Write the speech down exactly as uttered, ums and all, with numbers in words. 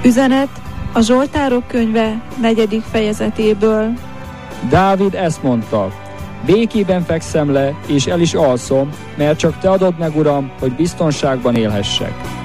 Üzenet a Zsoltárok könyve negyedik fejezetéből. Dávid ezt mondta: békében fekszem le, és el is alszom, mert csak te adod meg, Uram, hogy biztonságban élhessek.